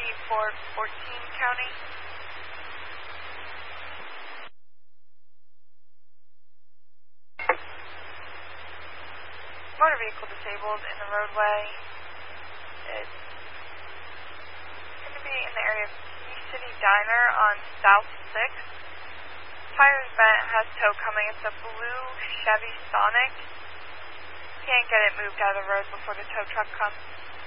for 14 County. Motor vehicle disabled in the roadway. It's going to be in the area of Key City Diner on South 6th. Tires bent, has tow coming. It's a blue Chevy Sonic. Can't get it moved out of the road before the tow truck comes.